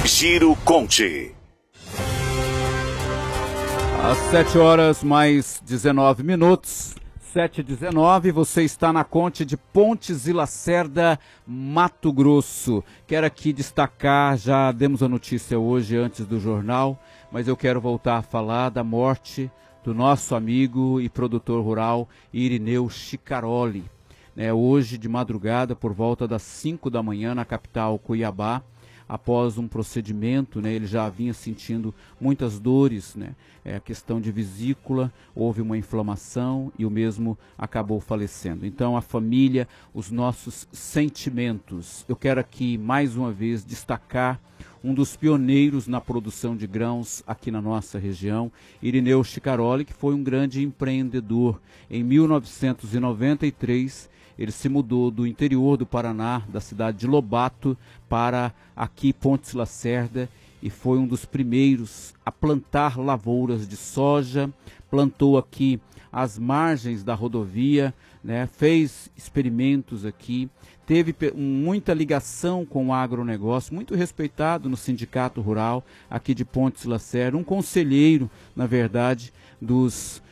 Giro Conte. Às 7 horas mais 19 minutos, 7h19, você está na Conte de Pontes e Lacerda, Mato Grosso. Quero aqui destacar, já demos a notícia hoje antes do jornal, mas eu quero voltar a falar da morte do nosso amigo e produtor rural Irineu Chicaroli. Hoje de madrugada, por volta das 5 da manhã, na capital Cuiabá, após um procedimento, ele já vinha sentindo muitas dores, a questão de vesícula, houve uma inflamação e o mesmo acabou falecendo. Então a família, os nossos sentimentos. Eu quero aqui mais uma vez destacar um dos pioneiros na produção de grãos aqui na nossa região, Irineu Chicaroli, que foi um grande empreendedor. Em 1993, ele se mudou do interior do Paraná, da cidade de Lobato, para aqui Pontes e Lacerda, e foi um dos primeiros a plantar lavouras de soja, plantou aqui às margens da rodovia, fez experimentos aqui, teve muita ligação com o agronegócio, muito respeitado no sindicato rural aqui de Pontes e Lacerda, um conselheiro, na verdade, dos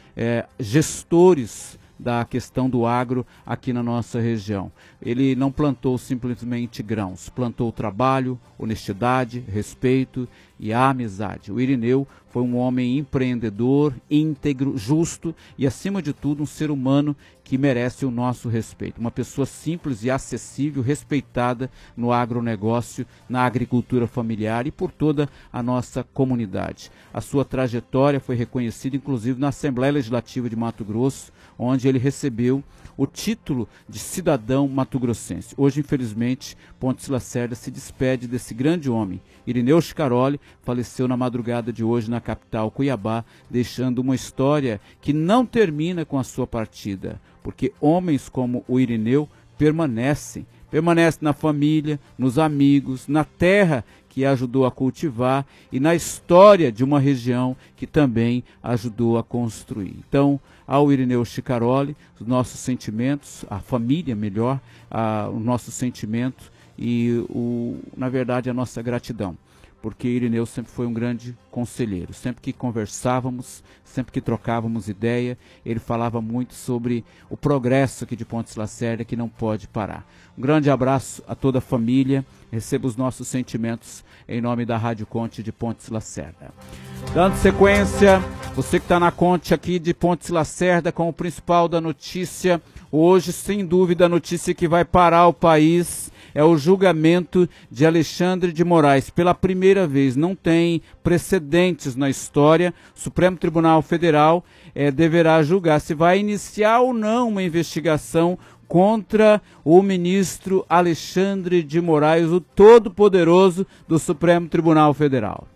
gestores da questão do agro aqui na nossa região. Ele não plantou simplesmente grãos, plantou trabalho, honestidade, respeito e a amizade. O Irineu foi um homem empreendedor, íntegro, justo e, acima de tudo, um ser humano que merece o nosso respeito. Uma pessoa simples e acessível, respeitada no agronegócio, na agricultura familiar e por toda a nossa comunidade. A sua trajetória foi reconhecida, inclusive, na Assembleia Legislativa de Mato Grosso, onde ele recebeu o título de cidadão mato-grossense. Hoje, infelizmente, Pontes e Lacerda se despede desse grande homem. Irineu Chicaroli faleceu na madrugada de hoje na capital Cuiabá, deixando uma história que não termina com a sua partida, porque homens como o Irineu permanecem na família, nos amigos, na terra que ajudou a cultivar e na história de uma região que também ajudou a construir. Então, ao Irineu Chicaroli, os nossos sentimentos, a família melhor, o nosso sentimento e, na verdade, a nossa gratidão. Porque Irineu sempre foi um grande conselheiro. Sempre que conversávamos, sempre que trocávamos ideia, ele falava muito sobre o progresso aqui de Pontes e Lacerda, que não pode parar. Um grande abraço a toda a família. Receba os nossos sentimentos em nome da Rádio Conte de Pontes e Lacerda. Dando sequência, você que está na Conte aqui de Pontes e Lacerda com o principal da notícia. Hoje, sem dúvida, a notícia que vai parar o país é o julgamento de Alexandre de Moraes. Pela primeira vez, não tem precedentes na história, o Supremo Tribunal Federal deverá julgar se vai iniciar ou não uma investigação contra o ministro Alexandre de Moraes, o todo-poderoso do Supremo Tribunal Federal.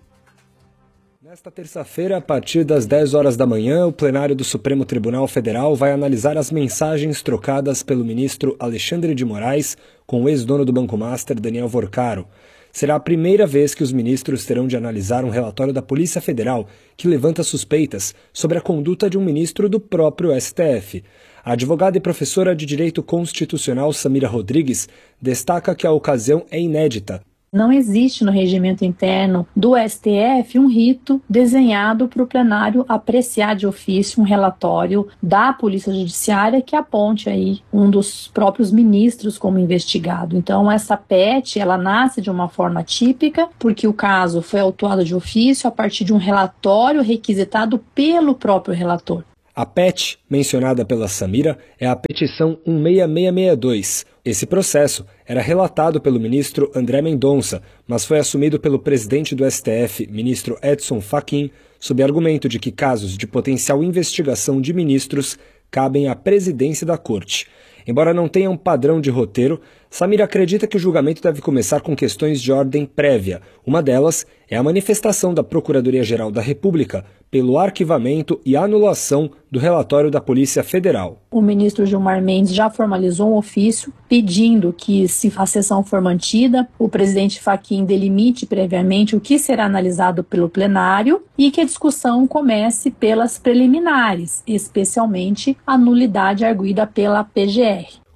Nesta terça-feira, a partir das 10 horas da manhã, o plenário do Supremo Tribunal Federal vai analisar as mensagens trocadas pelo ministro Alexandre de Moraes com o ex-dono do Banco Master, Daniel Vorcaro. Será a primeira vez que os ministros terão de analisar um relatório da Polícia Federal que levanta suspeitas sobre a conduta de um ministro do próprio STF. A advogada e professora de Direito Constitucional Samira Rodrigues destaca que a ocasião é inédita. Não existe no regimento interno do STF um rito desenhado para o plenário apreciar de ofício um relatório da Polícia Judiciária que aponte aí um dos próprios ministros como investigado. Então essa PET, ela nasce de uma forma típica, porque o caso foi autuado de ofício a partir de um relatório requisitado pelo próprio relator. A PET, mencionada pela Samira, é a petição 16662. Esse processo era relatado pelo ministro André Mendonça, mas foi assumido pelo presidente do STF, ministro Edson Fachin, sob argumento de que casos de potencial investigação de ministros cabem à presidência da Corte. Embora não tenha um padrão de roteiro, Samira acredita que o julgamento deve começar com questões de ordem prévia. Uma delas é a manifestação da Procuradoria-Geral da República pelo arquivamento e anulação do relatório da Polícia Federal. O ministro Gilmar Mendes já formalizou um ofício pedindo que, se a sessão for mantida, o presidente Fachin delimite previamente o que será analisado pelo plenário e que a discussão comece pelas preliminares, especialmente a nulidade arguida pela PGR.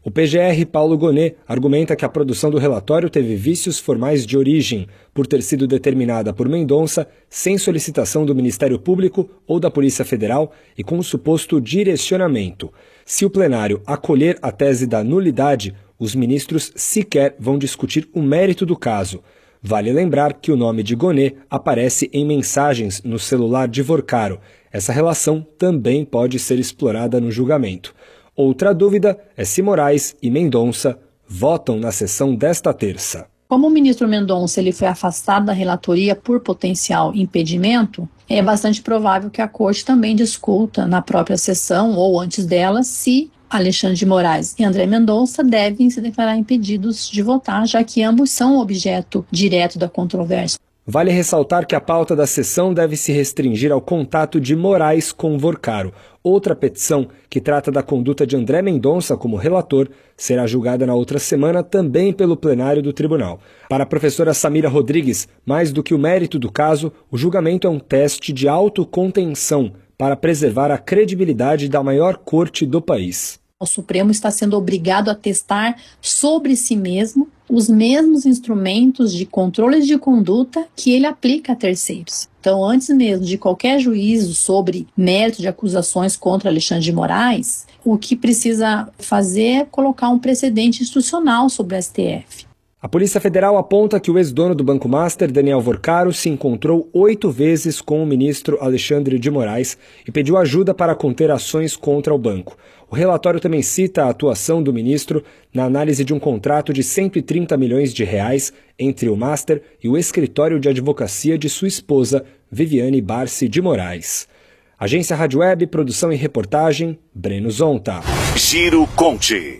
O PGR Paulo Gonet argumenta que a produção do relatório teve vícios formais de origem, por ter sido determinada por Mendonça sem solicitação do Ministério Público ou da Polícia Federal e com suposto direcionamento. Se o plenário acolher a tese da nulidade, os ministros sequer vão discutir o mérito do caso. Vale lembrar que o nome de Gonet aparece em mensagens no celular de Vorcaro. Essa relação também pode ser explorada no julgamento. Outra dúvida é se Moraes e Mendonça votam na sessão desta terça. Como o ministro Mendonça ele foi afastado da relatoria por potencial impedimento, é bastante provável que a corte também discuta na própria sessão ou antes dela se Alexandre de Moraes e André Mendonça devem se declarar impedidos de votar, já que ambos são objeto direto da controvérsia. Vale ressaltar que a pauta da sessão deve se restringir ao contato de Moraes com Vorcaro. Outra petição, que trata da conduta de André Mendonça como relator, será julgada na outra semana também pelo plenário do tribunal. Para a professora Samira Rodrigues, mais do que o mérito do caso, o julgamento é um teste de autocontenção para preservar a credibilidade da maior corte do país. O Supremo está sendo obrigado a testar sobre si mesmo os mesmos instrumentos de controle de conduta que ele aplica a terceiros. Então, antes mesmo de qualquer juízo sobre mérito de acusações contra Alexandre de Moraes, o que precisa fazer é colocar um precedente institucional sobre o STF. A Polícia Federal aponta que o ex-dono do Banco Master, Daniel Vorcaro, se encontrou 8 vezes com o ministro Alexandre de Moraes e pediu ajuda para conter ações contra o banco. O relatório também cita a atuação do ministro na análise de um contrato de 130 milhões de reais entre o Master e o escritório de advocacia de sua esposa, Viviane Barsi de Moraes. Agência Rádio Web, produção e reportagem, Breno Zonta. Giro Conte.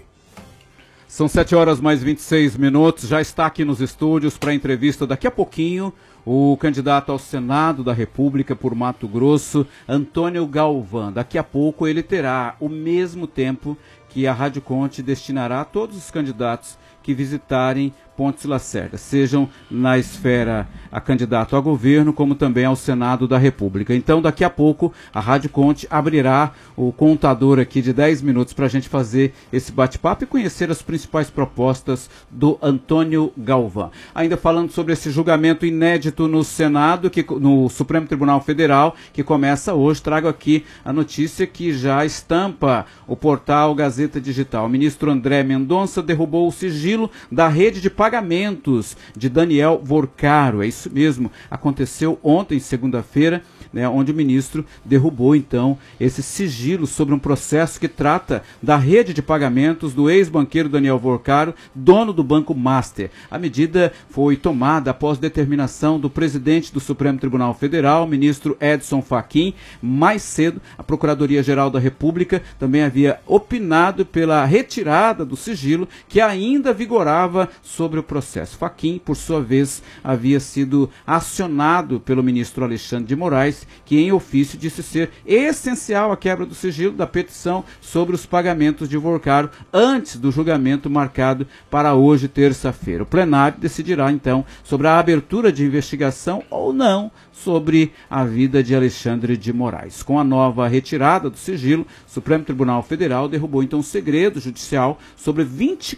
São 7h mais 26, já está aqui nos estúdios para entrevista daqui a pouquinho o candidato ao Senado da República por Mato Grosso, Antônio Galvão. Daqui a pouco ele terá o mesmo tempo que a Rádio Conte destinará a todos os candidatos que visitarem Pontes e Lacerda, sejam na esfera a candidato a governo, como também ao Senado da República. Então, daqui a pouco, a Rádio Conte abrirá o contador aqui de 10 minutos para a gente fazer esse bate-papo e conhecer as principais propostas do Antônio Galvão. Ainda falando sobre esse julgamento inédito no Senado, no Supremo Tribunal Federal, que começa hoje, trago aqui a notícia que já estampa o portal Gazeta Digital. O ministro André Mendonça derrubou o sigilo da rede de pagamentos de Daniel Vorcaro. É isso mesmo, aconteceu ontem, segunda-feira, né, onde o ministro derrubou então esse sigilo sobre um processo que trata da rede de pagamentos do ex-banqueiro Daniel Vorcaro, dono do Banco Master. A medida foi tomada após determinação do presidente do Supremo Tribunal Federal, ministro Edson Fachin. Mais cedo, a Procuradoria-Geral da República também havia opinado pela retirada do sigilo que ainda vigorava sobre o processo. Fachin, por sua vez, havia sido acionado pelo ministro Alexandre de Moraes, que em ofício disse ser essencial a quebra do sigilo da petição sobre os pagamentos de Vorcaro antes do julgamento marcado para hoje, terça-feira. O plenário decidirá então sobre a abertura de investigação ou não sobre a vida de Alexandre de Moraes. Com a nova retirada do sigilo, o Supremo Tribunal Federal derrubou então o segredo judicial sobre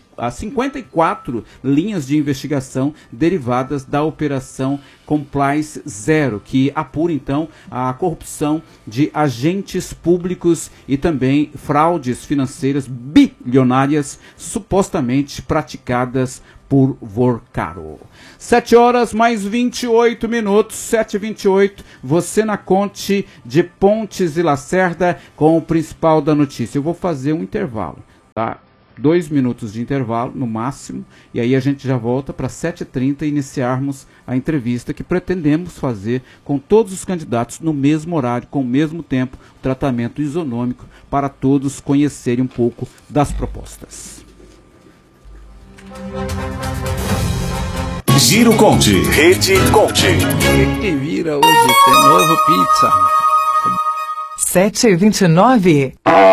54 linhas de investigação derivadas da Operação Compliance Zero, que apura então a corrupção de agentes públicos e também fraudes financeiras bilionárias supostamente praticadas por Vorcaro. 7h mais 28, 7h28, você na Conte de Pontes e Lacerda com o principal da notícia. Eu vou fazer um intervalo, tá? 2 minutos de intervalo, no máximo, e aí a gente já volta para 7h30 iniciarmos a entrevista que pretendemos fazer com todos os candidatos no mesmo horário, com o mesmo tempo, tratamento isonômico, para todos conhecerem um pouco das propostas. Giro Conte, Rede Conte. O que vira hoje? Tem novo pizza. 7h29.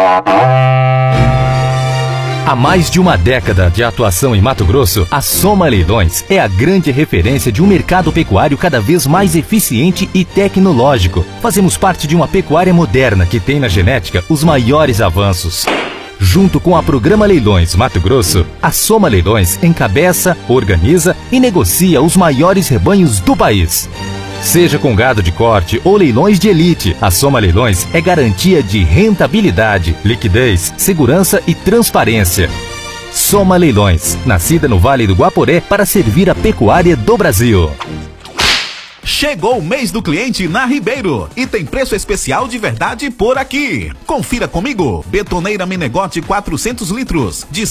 Há mais de uma década de atuação em Mato Grosso, a Soma Leilões é a grande referência de um mercado pecuário cada vez mais eficiente e tecnológico. Fazemos parte de uma pecuária moderna que tem na genética os maiores avanços. Junto com a Programa Leilões Mato Grosso, a Soma Leilões encabeça, organiza e negocia os maiores rebanhos do país. Seja com gado de corte ou leilões de elite, a Soma Leilões é garantia de rentabilidade, liquidez, segurança e transparência. Soma Leilões, nascida no Vale do Guaporé para servir a pecuária do Brasil. Chegou o mês do cliente na Ribeiro e tem preço especial de verdade por aqui. Confira comigo. Betoneira Menegote 400 litros de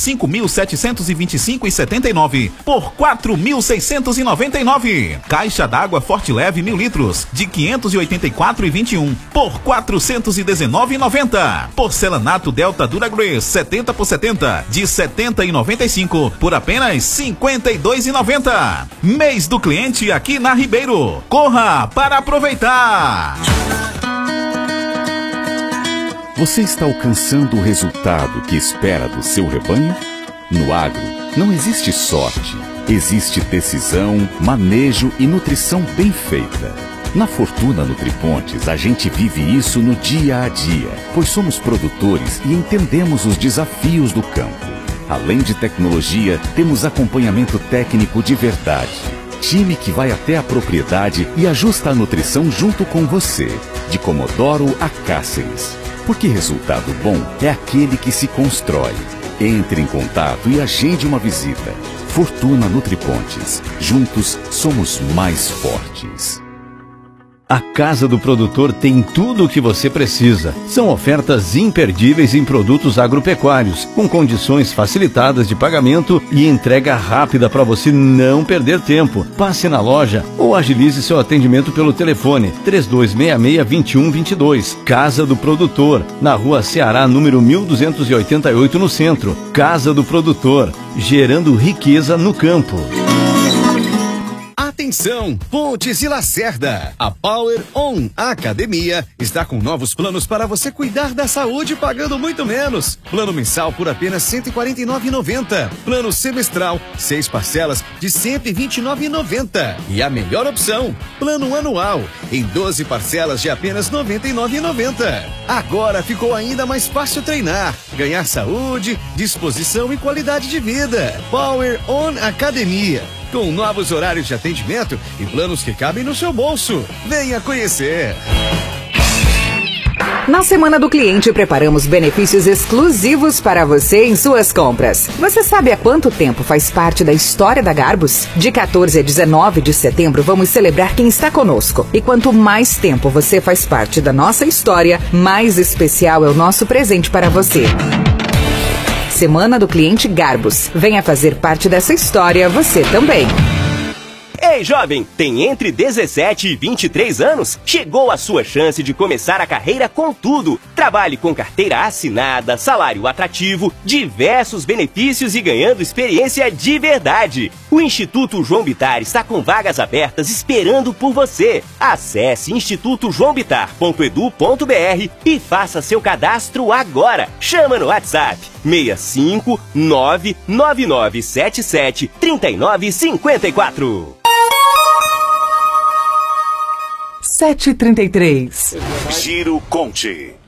5.725,79 por 4.699. Caixa d'água Forte Leve 1000 litros de 584,21 por 419,90. Porcelanato Delta Duragrace 70 por 70 de 70,95 por apenas 52,90. Mês do cliente aqui na Ribeiro. Corra para aproveitar! Você está alcançando o resultado que espera do seu rebanho? No agro, não existe sorte, existe decisão, manejo e nutrição bem feita. Na Fortuna Nutripontes, a gente vive isso no dia a dia, pois somos produtores e entendemos os desafios do campo. Além de tecnologia, temos acompanhamento técnico de verdade. Time que vai até a propriedade e ajusta a nutrição junto com você, de Comodoro a Cáceres. Porque resultado bom é aquele que se constrói. Entre em contato e agende uma visita. Fortuna Nutripontes. Juntos somos mais fortes. A Casa do Produtor tem tudo o que você precisa. São ofertas imperdíveis em produtos agropecuários, com condições facilitadas de pagamento e entrega rápida para você não perder tempo. Passe na loja ou agilize seu atendimento pelo telefone 3266-2122. Casa do Produtor, na Rua Ceará, número 1288, no centro. Casa do Produtor, gerando riqueza no campo. Atenção, Pontes e Lacerda. A Power On Academia está com novos planos para você cuidar da saúde pagando muito menos. Plano mensal por apenas R$ 149,90. Plano semestral, 6 parcelas de R$ 129,90. E a melhor opção, plano anual, em 12 parcelas de apenas R$ 99,90. Agora ficou ainda mais fácil treinar, ganhar saúde, disposição e qualidade de vida. Power On Academia. Com novos horários de atendimento e planos que cabem no seu bolso. Venha conhecer! Na Semana do Cliente, preparamos benefícios exclusivos para você em suas compras. Você sabe há quanto tempo faz parte da história da Garbus? De 14 a 19 de setembro, vamos celebrar quem está conosco. E quanto mais tempo você faz parte da nossa história, mais especial é o nosso presente para você. Semana do Cliente Garbus. Venha fazer parte dessa história você também. Ei, jovem, tem entre 17 e 23 anos? Chegou a sua chance de começar a carreira com tudo. Trabalhe com carteira assinada, salário atrativo, diversos benefícios e ganhando experiência de verdade. O Instituto João Bittar está com vagas abertas esperando por você. Acesse institutojoaobitar.edu.br e faça seu cadastro agora. Chama no WhatsApp 65 99977 3954. 7h33. Giro Conte.